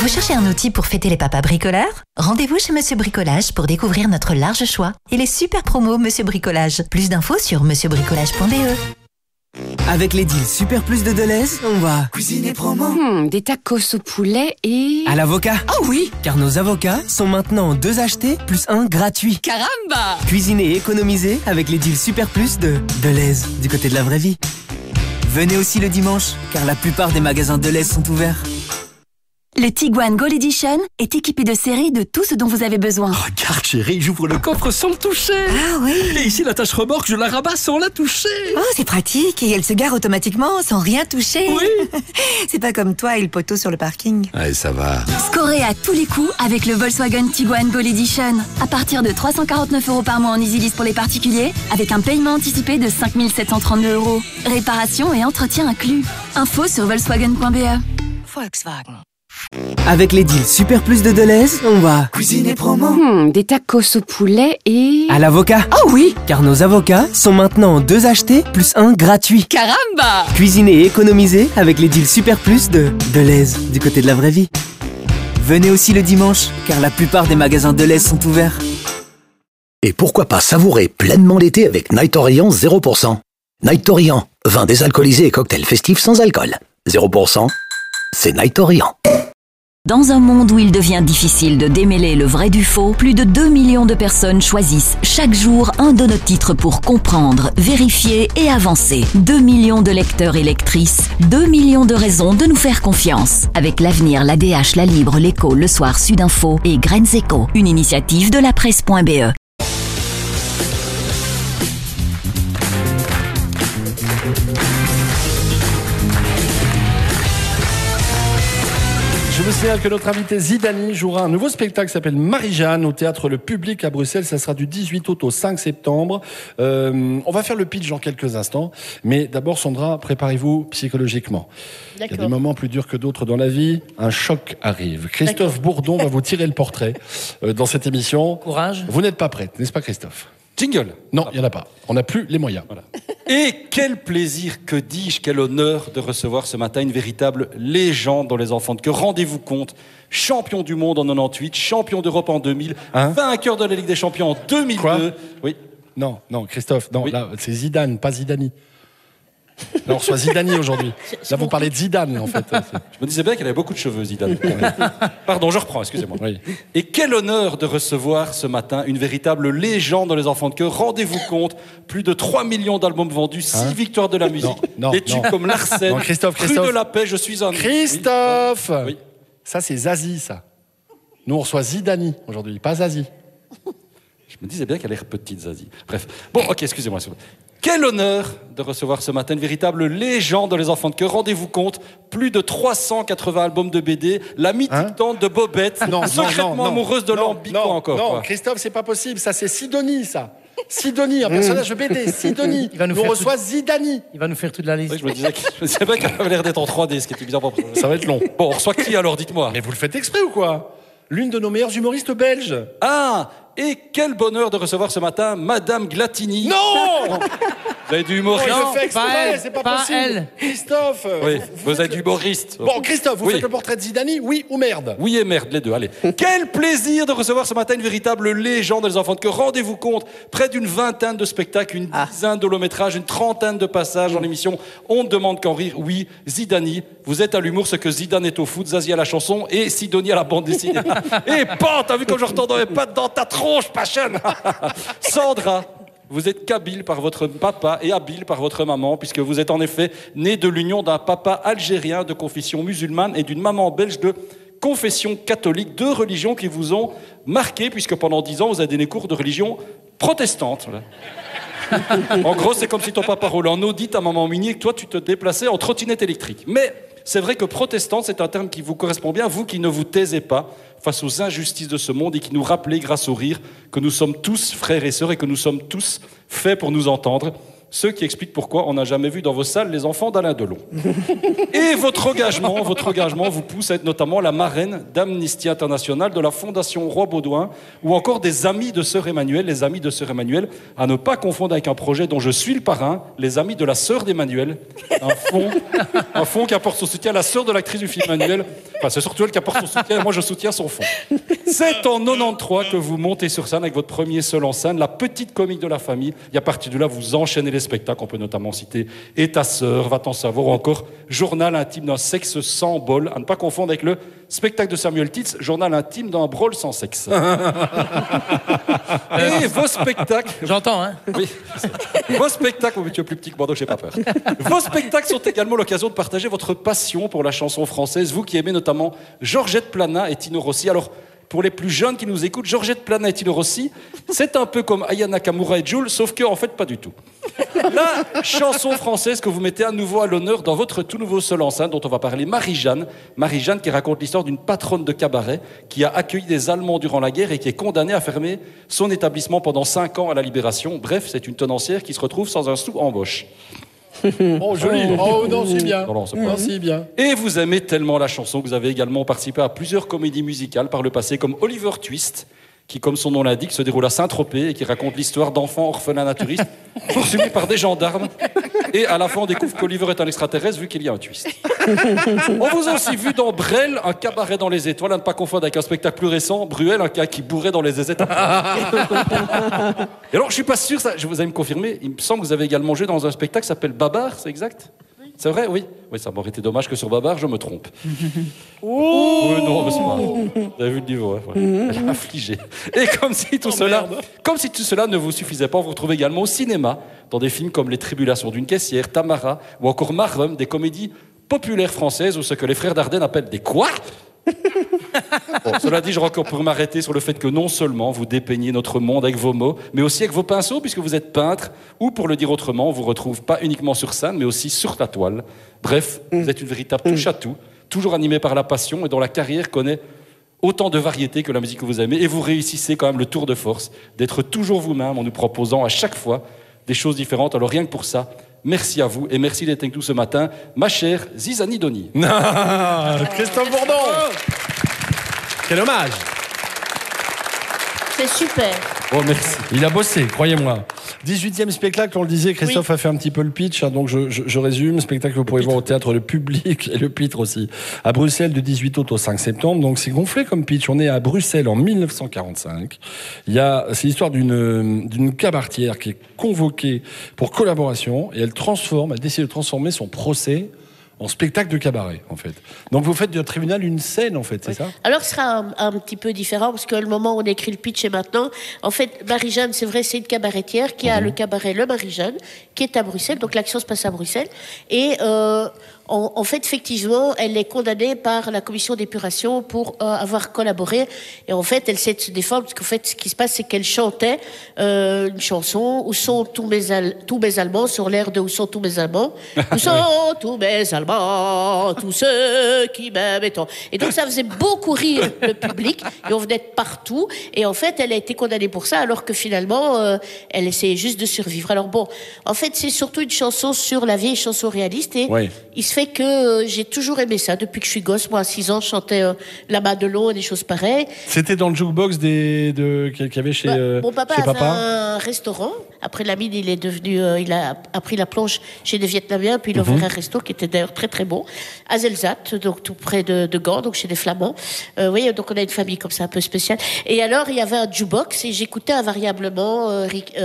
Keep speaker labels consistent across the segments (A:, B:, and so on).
A: Vous cherchez un outil pour fêter les papas bricoleurs? Rendez-vous chez Monsieur Bricolage pour découvrir notre large choix et les super promos Monsieur Bricolage. Plus d'infos sur monsieurbricolage.be.
B: Avec les deals Super Plus de Deleuze, on va cuisiner promo.
C: Des tacos au poulet et...
B: À l'avocat.
C: Ah oui.
B: Car nos avocats sont maintenant 2 achetés plus 1 gratuit.
C: Caramba.
B: Cuisiner et économiser avec les deals Super Plus de Deleuze, du côté de la vraie vie. Venez aussi le dimanche, car la plupart des magasins Deleuze sont ouverts.
D: Le Tiguan Gold Edition est équipé de série de tout ce dont vous avez besoin.
E: Regarde chérie, j'ouvre le coffre sans le toucher.
D: Ah oui.
E: Et ici la tâche remorque, je la rabats sans la toucher.
D: Oh, c'est pratique et elle se gare automatiquement sans rien toucher.
E: Oui.
D: C'est pas comme toi et le poteau sur le parking.
E: Ouais, ça va.
D: Scorez à tous les coups avec le Volkswagen Tiguan Gold Edition. À partir de 349 € par mois en EasyLease pour les particuliers, avec un paiement anticipé de 5 732 €. Réparation et entretien inclus. Info sur volkswagen.be. Volkswagen.
B: Avec les deals Super Plus de Deleuze, on va cuisiner promo.
C: Des tacos au poulet et...
B: À l'avocat.
C: Ah oui.
B: Car nos avocats sont maintenant 2 achetés plus 1 gratuit.
C: Caramba.
B: Cuisiner et économiser avec les deals Super Plus de Deleuze, du côté de la vraie vie. Venez aussi le dimanche, car la plupart des magasins Deleuze sont ouverts.
F: Et pourquoi pas savourer pleinement l'été avec Night Orient 0%. Night Orient, vin désalcoolisé et cocktail festif sans alcool. 0%, c'est Night Orient.
G: Dans un monde où il devient difficile de démêler le vrai du faux, plus de 2 millions de personnes choisissent chaque jour un de nos titres pour comprendre, vérifier et avancer. 2 millions de lecteurs et lectrices, 2 millions de raisons de nous faire confiance. Avec l'Avenir, l'ADH, La Libre, l'Écho, Le Soir, Sudinfo et Graines Éco, une initiative de la presse.be.
H: Je vous signale que notre invité Zidani jouera un nouveau spectacle qui s'appelle Marie-Jeanne au Théâtre Le Public à Bruxelles. Ça sera du 18 août au 5 septembre. On va faire le pitch dans quelques instants. Mais d'abord, Sandra, préparez-vous psychologiquement. Il y a des moments plus durs que d'autres dans la vie. Un choc arrive. Christophe Bourdon va vous tirer le portrait dans cette émission.
I: Courage.
H: Vous n'êtes pas prête, n'est-ce pas Christophe?
J: Jingle.
H: Non, il n'y en a pas. On n'a plus les moyens.
J: Voilà. Et quel plaisir, que dis-je, quel honneur de recevoir ce matin une véritable légende dans les enfants de cœur. Rendez-vous compte, champion du monde en 98, champion d'Europe en 2000, vainqueur de la Ligue des Champions en 2002.
H: Quoi?
J: Oui.
H: Non, Christophe, non,
J: Oui.
H: là, c'est Zidane, pas Zidani. Là, on reçoit Zidani aujourd'hui. Là, vous parlez de Zidane, en fait.
J: Je me disais bien qu'elle avait beaucoup de cheveux, Zidane. Pardon, je reprends, excusez-moi.
H: Oui.
J: Et quel honneur de recevoir ce matin une véritable légende dans les enfants de cœur. Rendez-vous compte, plus de 3 millions d'albums vendus, 6 victoires de la musique, des tubes comme Larsen,
H: Non, Christophe.
J: Rue de la Paix, Je suis un...
H: Christophe
J: Oui.
H: Ça, c'est Zazie, ça. Nous, on reçoit Zidani aujourd'hui, pas Zazie.
J: Je me disais bien qu'elle a l'air petite, Zazie. Bref. Bon, ok, excusez-moi. Quel honneur de recevoir ce matin une véritable légende dans les enfants de cœur. Rendez-vous compte, plus de 380 albums de BD, la mythique tante de Bobette, secrètement amoureuse de Lambic, quoi encore.
H: Non,
J: quoi.
H: Christophe, c'est pas possible. Ça, c'est Sidonie, ça. Sidonie, un personnage de BD. Sidonie. Nous reçoit Zidani.
I: Il va nous faire toute la liste.
J: Oui, je me disais bien qu'elle avait l'air d'être en 3D, ce qui était bizarre pour...
H: Ça va être long.
J: Bon, on reçoit qui alors, dites-moi.
H: Mais vous le faites exprès ou quoi? L'une de nos meilleures humoristes belges.
J: Ah, et quel bonheur de recevoir ce matin Madame Glatini.
H: Non.
J: Vous avez du humoriste.
H: Non, il le fait
I: pas
H: exprès,
I: elle,
H: c'est pas
I: pas
H: possible.
I: elle.
H: Christophe.
J: Oui, vous êtes du humoriste.
H: Bon, Christophe, vous
J: Oui.
H: faites le portrait de Zidani, oui ou merde?
J: Oui et merde, les deux, allez. Quel plaisir de recevoir ce matin une véritable légende des enfants de cœur. Rendez-vous compte, près d'une vingtaine de spectacles, une dizaine de longs métrages, une trentaine de passages dans l'émission On ne demande qu'en rire. Oui, Zidani, vous êtes à l'humour ce que Zidane est au foot, Zazie à la chanson et Sidonie à la bande dessinée. Et pan, t'as vu comme je retourne dans mes pattes dans ta tronche, passion. Sandra, vous êtes kabyle par votre papa et habile par votre maman, puisque vous êtes en effet né de l'union d'un papa algérien de confession musulmane et d'une maman belge de confession catholique, 2 religions qui vous ont marqué, puisque pendant 10 ans, vous avez donné cours de religion protestante. En gros, c'est comme si ton papa roulait en Audi, ta maman en Mini, et que toi, tu te déplaçais en trottinette électrique. Mais c'est vrai que protestante, c'est un terme qui vous correspond bien, vous qui ne vous taisez pas face aux injustices de ce monde et qui nous rappelez, grâce au rire, que nous sommes tous frères et sœurs et que nous sommes tous faits pour nous entendre. Ce qui explique pourquoi on n'a jamais vu dans vos salles les enfants d'Alain Delon. Et votre engagement vous pousse à être notamment la marraine d'Amnesty International, de la Fondation Roi Baudouin, ou encore des Amis de Sœur Emmanuel, les Amis de Sœur Emmanuel, à ne pas confondre avec un projet dont je suis le parrain, les Amis de la Sœur d'Emmanuel, un fonds qui apporte son soutien à la sœur de l'actrice du film Emmanuel. Enfin, c'est surtout elle qui apporte son soutien, et moi je soutiens son fonds. C'est en 93 que vous montez sur scène avec votre premier seul en scène, la petite comique de la famille, et à partir de là, vous enchaînez les spectacles. On peut notamment citer Et ta sœur, Va-t'en savoir, ou encore Journal intime d'un sexe sans bol, à ne pas confondre avec le spectacle de Samuel Titz, Journal intime d'un brol sans sexe. Et vos spectacles...
I: J'entends, hein.
J: Oui. Vos spectacles... Oh, tu es plus petit que moi, donc j'ai pas peur. Vos spectacles sont également l'occasion de partager votre passion pour la chanson française, vous qui aimez notamment Georgette Plana et Tino Rossi. Alors, pour les plus jeunes qui nous écoutent, Georgette Plana et Tino Rossi, c'est un peu comme Aya Nakamura et Jul, sauf que, en fait, pas du tout. La chanson française que vous mettez à nouveau à l'honneur dans votre tout nouveau seul en scène, dont on va parler, Marie-Jeanne. Marie-Jeanne qui raconte l'histoire d'une patronne de cabaret qui a accueilli des Allemands durant la guerre et qui est condamnée à fermer son établissement pendant 5 ans à la Libération. Bref, c'est une tenancière qui se retrouve sans un sou en poche.
H: Oh, joli. Oh, non, c'est bien.
J: Non, c'est pas
H: Non, c'est bien.
J: Et vous aimez tellement la chanson que vous avez également participé à plusieurs comédies musicales par le passé, comme Oliver Twist, qui, comme son nom l'indique, se déroule à Saint-Tropez et qui raconte l'histoire d'enfants orphelins naturistes poursuivis par des gendarmes. Et à la fin, on découvre qu'Oliver est un extraterrestre vu qu'il y a un twist. On vous a aussi vu dans Brel, un cabaret dans les étoiles, à ne pas confondre avec un spectacle plus récent, Bruel, un gars qui bourrait dans les aisettes. Et alors, je suis pas sûr, ça, vous allez me confirmer, il me semble que vous avez également joué dans un spectacle qui s'appelle Babar, c'est exact ? C'est vrai, oui. Oui, ça m'aurait été dommage que sur Babar, je me trompe. Oh oui, non, mais c'est pas grave. Vous avez vu le niveau, hein, voilà. Elle est affligée. Et comme si tout cela ne vous suffisait pas, vous retrouvez également au cinéma, dans des films comme Les Tribulations d'une caissière, Tamara, ou encore Marum, des comédies populaires françaises, ou ce que les frères Dardenne appellent des quoi ? Bon, cela dit, je crois qu'on peut m'arrêter sur le fait que non seulement vous dépeignez notre monde avec vos mots, mais aussi avec vos pinceaux, puisque vous êtes peintre, ou pour le dire autrement, on vous retrouve pas uniquement sur scène, mais aussi sur la toile. Bref, vous êtes une véritable touche-à-tout, toujours animée par la passion et dont la carrière connaît autant de variété que la musique que vous aimez, et vous réussissez quand même le tour de force d'être toujours vous-même en nous proposant à chaque fois des choses différentes. Alors rien que pour ça, merci à vous et merci d'être avec nous ce matin, ma chère Zizani Doni.
H: Christophe Bourdon. Quel hommage.
K: C'est super.
J: Oh, merci.
H: Il a bossé, croyez-moi. 18e spectacle, on le disait, Christophe a fait un petit peu le pitch, hein, donc je résume. Spectacle que vous pourrez voir au théâtre Le Public et le Pitre aussi, à Bruxelles du 18 août au 5 septembre. Donc c'est gonflé comme pitch. On est à Bruxelles en 1945. C'est l'histoire d'une cabaretière qui est convoquée pour collaboration et elle décide de transformer son procès en spectacle de cabaret, en fait. Donc vous faites du tribunal une scène, en fait, c'est ça ?
K: Alors ce sera un petit peu différent, parce que le moment où on écrit le pitch est maintenant. En fait, Marie-Jeanne, c'est vrai, c'est une cabaretière qui a le cabaret Le Marie-Jeanne, qui est à Bruxelles, donc l'action se passe à Bruxelles. Et en fait, effectivement, elle est condamnée par la commission d'épuration pour avoir collaboré. Et en fait, elle essaie de se défendre, parce qu'en fait, ce qui se passe, c'est qu'elle chantait une chanson « Où sont tous mes Allemands ?» sur l'air de « Où sont tous mes Allemands ?» « Où sont tous mes Allemands, tous ceux qui m'aiment et tant. » Et donc, ça faisait beaucoup rire le public, et on venait de partout. Et en fait, elle a été condamnée pour ça, alors que finalement, elle essayait juste de survivre. Alors bon, en fait, c'est surtout une chanson sur la vieille chanson réaliste, et il se fait que j'ai toujours aimé ça. Depuis que je suis gosse, moi, à 6 ans, je chantais La Madelon et des choses pareilles.
H: C'était dans le jukebox qu'il y avait chez
K: mon papa
H: chez
K: avait un restaurant. Après la mine, il a appris la plonge chez des Vietnamiens, puis il a ouvert un resto qui était d'ailleurs très très bon, à Zelzat, donc tout près de Gand, donc chez des Flamands. Oui, donc on a une famille comme ça un peu spéciale. Et alors, il y avait un jukebox et j'écoutais invariablement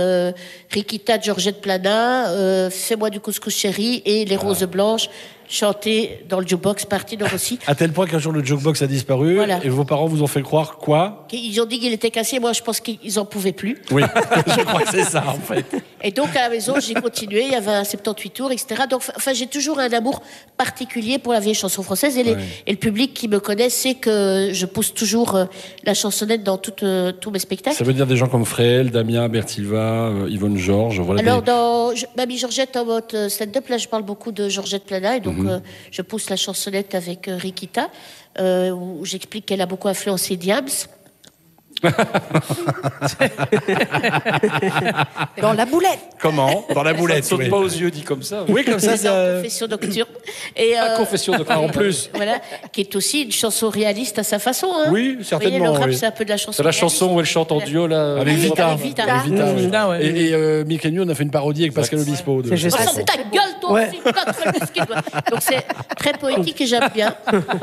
K: Rikita de Georgette Plana, Fais-moi du couscous chéri et Les Roses Blanches, chanter dans le jukebox par Tino Rossi.
H: À tel point qu'un jour le jukebox a disparu, et vos parents vous ont fait croire quoi ?
K: Ils ont dit qu'il était cassé, moi je pense qu'ils en pouvaient plus.
H: Oui, je crois que c'est ça en fait.
K: Et donc à la maison j'ai continué, il y avait un 78 tours, etc. Donc enfin j'ai toujours un amour particulier pour la vieille chanson française, et le public qui me connaît sait que je pousse toujours la chansonnette dans tous mes spectacles.
H: Ça veut dire des gens comme Fréhel, Damien, Bertilva, Yvonne Georges. Voilà.
K: Alors dans Mamie Georgette en mode stand-up, là je parle beaucoup de Georgette Plana, et donc je pousse la chansonnette avec Rikita, où j'explique qu'elle a beaucoup influencé Diams.
I: Dans la boulette.
H: Comment? Dans la boulette.
J: Ça ne saute pas aux yeux dit comme ça.
H: Oui, comme ça, ça.
K: Confession nocturne. Et,
J: Confession nocturne.
H: En plus.
K: Voilà, qui est aussi une chanson réaliste à sa façon. Hein.
H: Oui,
K: Vous
H: certainement.
K: voyez, le rap,
H: Oui.
K: c'est un peu de la chanson.
J: C'est la chanson où elle chante en duo là.
H: Avec
K: Oui,
H: Vita.
K: avec Vita.
H: Avec Vita, oui.
I: Vita, ouais.
H: Et Mick et nous, on a fait une parodie avec Pascal Obispo.
I: C'est juste
K: Oh,
I: ça.
K: ta gueule, toi
I: Ouais.
K: aussi, pas de folle biscuit, toi. Donc c'est très poétique et j'aime bien.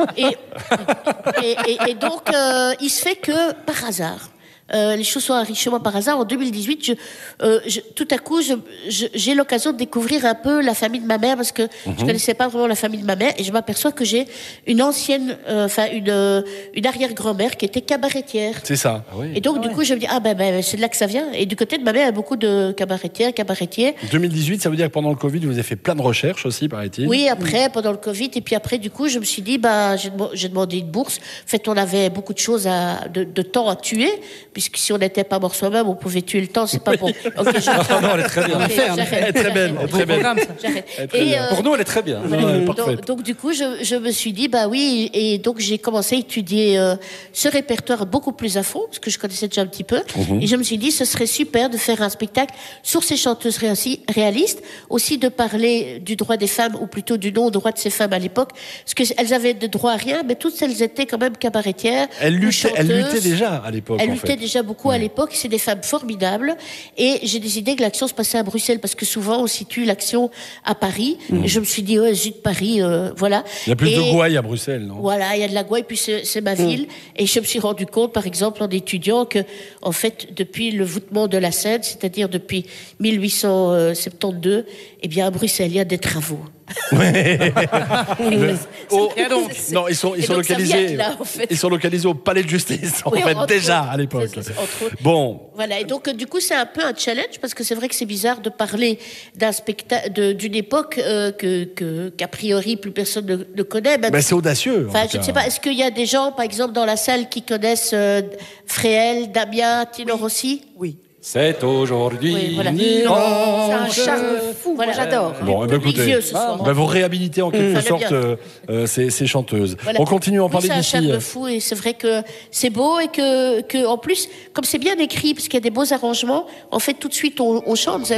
K: Et donc, il se fait que, par hasard, les choses sont arrivées chez moi par hasard. En 2018, tout à coup, j'ai l'occasion de découvrir un peu la famille de ma mère parce que je connaissais pas vraiment la famille de ma mère et je m'aperçois que j'ai une ancienne, une arrière-grand-mère qui était cabaretière.
H: C'est ça.
K: Et donc, du coup, je me dis, ben, c'est de là que ça vient. Et du côté de ma mère, il y a beaucoup de cabaretiers.
H: 2018, ça veut dire que pendant le Covid, vous avez fait plein de recherches aussi, paraît-il.
K: Oui, après, pendant le Covid. Et puis après, du coup, je me suis dit, j'ai demandé une bourse. En fait, on avait beaucoup de choses, de temps à tuer, puisque si on n'était pas mort soi-même, on pouvait tuer le temps. C'est pas bon. Ok, j'arrête.
J: Non, elle est très bien.
K: Ok, j'arrête,
H: Elle est très belle.
K: j'arrête.
H: Très belle.
K: J'arrête.
H: très bien.
J: Pour nous, elle est très bien.
K: Donc, du coup, je me suis dit, oui, et donc j'ai commencé à étudier ce répertoire beaucoup plus à fond, parce que je connaissais déjà un petit peu, et je me suis dit, ce serait super de faire un spectacle sur ces chanteuses réalistes, aussi de parler du droit des femmes, ou plutôt du non-droit de ces femmes à l'époque, parce qu'elles avaient de droit à rien, mais toutes elles étaient quand même cabaretières.
H: Elle luttait déjà à l'époque.
K: Elle luttait déjà beaucoup à l'époque, c'est des femmes formidables, et j'ai décidé que l'action se passait à Bruxelles, parce que souvent on situe l'action à Paris, et je me suis dit, zut, Paris, voilà.
H: Il y a plus de gouaille à Bruxelles, non?
K: Voilà, il y a de la gouaille, puis c'est ma ville, et je me suis rendu compte, par exemple, en étudiant que, en fait, depuis le voûtement de la Seine, c'est-à-dire depuis 1872, eh bien, à Bruxelles, il y a des travaux.
H: Non, ils sont localisés.
K: Là, en fait.
H: Ils sont localisés au Palais de Justice, en
K: Oui,
H: fait,
K: entre
H: déjà
K: autres.
H: à l'époque.
K: C'est entre autres.
H: Bon.
K: Voilà, et donc du coup c'est un peu un challenge parce que c'est vrai que c'est bizarre de parler d'un spectacle, d'une époque qu'a priori plus personne ne connaît.
H: Mais c'est audacieux.
K: Enfin, je ne sais pas. Est-ce qu'il y a des gens, par exemple, dans la salle qui connaissent Fréhel, Damien, Tino Rossi?
I: Oui.
J: C'est aujourd'hui.
K: Oui, voilà.
I: C'est un charme fou, moi j'adore.
H: Bon, écoutez,
K: vieux ce soir.
H: vous réhabilitez en quelque
K: Ça allait
H: sorte ces chanteuses.
K: Voilà.
H: On continue à en parler
K: c'est un
H: d'ici.
K: charme de fou et c'est vrai que c'est beau et que en plus, comme c'est bien écrit, parce qu'il y a des beaux arrangements, en fait tout de suite on chante.